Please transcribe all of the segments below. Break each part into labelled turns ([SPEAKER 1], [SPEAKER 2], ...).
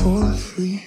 [SPEAKER 1] 94.3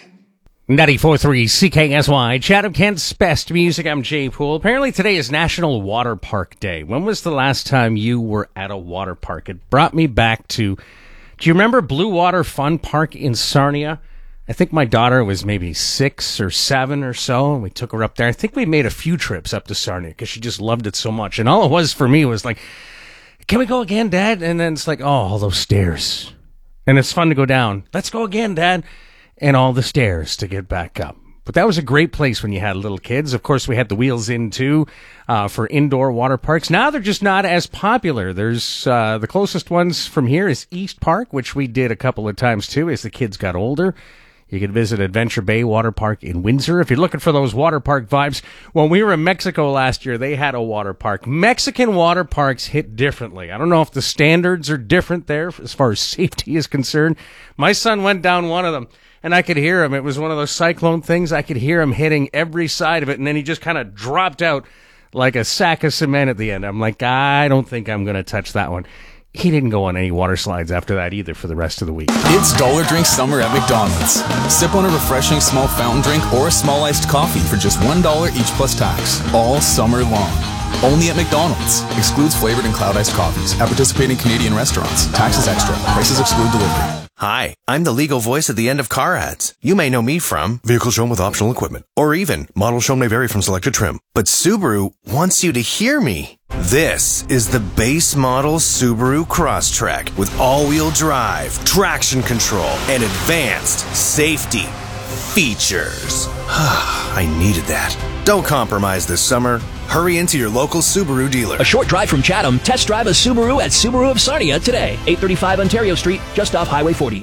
[SPEAKER 2] CKSY, Chatham-Kent's best music. I'm Jay Poole. Apparently today is National Water Park Day. When was the last time you were at a water park? It brought me back to, do you remember Blue Water Fun Park in Sarnia? I think my daughter was maybe 6 or 7 or so, and we took her up there. I think we made a few trips up to Sarnia because she just loved it so much. And all it was for me was like, can we go again, Dad? And then it's like, oh, all those stairs. And it's fun to go down. Let's go again, Dad. And all the stairs to get back up. But that was a great place when you had little kids. Of course, we had the Wheels In, too, for indoor water parks. Now they're just not as popular. There's the closest ones from here is East Park, which we did a couple of times, too, as the kids got older. You could visit Adventure Bay Water Park in Windsor. If you're looking for those water park vibes, when we were in Mexico last year, they had a water park. Mexican water parks hit differently. I don't know if the standards are different there as far as safety is concerned. My son went down one of them, and I could hear him. It was one of those cyclone things. I could hear him hitting every side of it, and then he just kind of dropped out like a sack of cement at the end. I'm like, I don't think I'm going to touch that one. He didn't go on any water slides after that either for the rest of the week.
[SPEAKER 3] It's Dollar Drink Summer at McDonald's. Sip on a refreshing small fountain drink or a small iced coffee for just $1 each plus tax, all summer long. Only at McDonald's. Excludes flavored and cloud iced coffees at participating Canadian restaurants. Taxes extra. Prices exclude delivery.
[SPEAKER 4] Hi, I'm the legal voice at the end of car ads. You may know me from vehicle shown with optional equipment, or even model shown may vary from selected trim. But Subaru wants you to hear me. This is the base model Subaru Crosstrek with all-wheel drive, traction control, and advanced safety features. I needed that. Don't compromise this summer. Hurry into your local Subaru dealer.
[SPEAKER 5] A short drive from Chatham. Test drive a Subaru at Subaru of Sarnia today. 835 Ontario Street, just off Highway 40.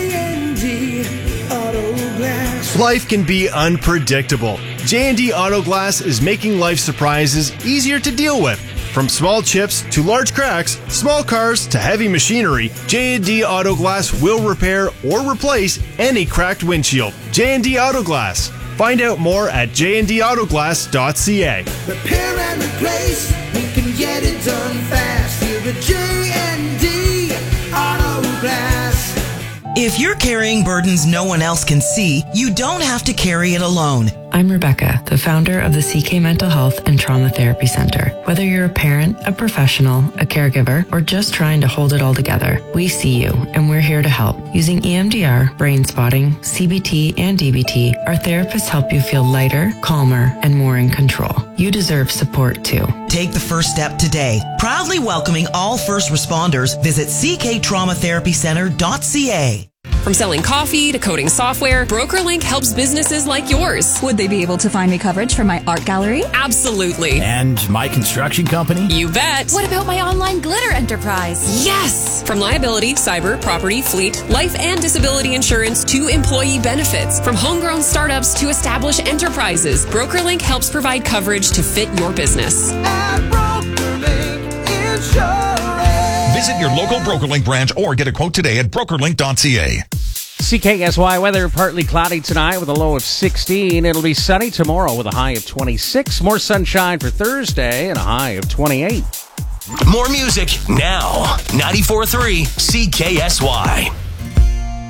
[SPEAKER 1] J&D Auto Glass.
[SPEAKER 6] Life can be unpredictable. J&D Auto Glass is making life surprises easier to deal with. From small chips to large cracks, small cars to heavy machinery, J&D Auto Glass will repair or replace any cracked windshield. J&D Auto Glass. Find out more at jndautoglass.ca.
[SPEAKER 1] Repair and replace, we can get it done fast. Here at J&D Auto Glass.
[SPEAKER 7] If you're carrying burdens no one else can see, you don't have to carry it alone.
[SPEAKER 8] I'm Rebecca, the founder of the CK Mental Health and Trauma Therapy Center. Whether you're a parent, a professional, a caregiver, or just trying to hold it all together, we see you and we're here to help. Using EMDR, brain spotting, CBT, and DBT, our therapists help you feel lighter, calmer, and more in control. You deserve support too.
[SPEAKER 7] Take the first step today. Proudly welcoming all first responders, visit cktraumatherapycenter.ca.
[SPEAKER 9] From selling coffee to coding software, BrokerLink helps businesses like yours.
[SPEAKER 10] Would they be able to find me coverage for my art gallery?
[SPEAKER 9] Absolutely.
[SPEAKER 5] And my construction company?
[SPEAKER 9] You bet.
[SPEAKER 10] What about my online glitter enterprise?
[SPEAKER 9] Yes! From liability, cyber, property, fleet, life and disability insurance to employee benefits. From homegrown startups to established enterprises, BrokerLink helps provide coverage to fit your business.
[SPEAKER 1] At BrokerLink Insurance.
[SPEAKER 11] Visit your local BrokerLink branch or get a quote today at brokerlink.ca.
[SPEAKER 2] CKSY weather, partly cloudy tonight with a low of 16. It'll be sunny tomorrow with a high of 26. More sunshine for Thursday and a high of 28.
[SPEAKER 4] More music now. 94.3 CKSY.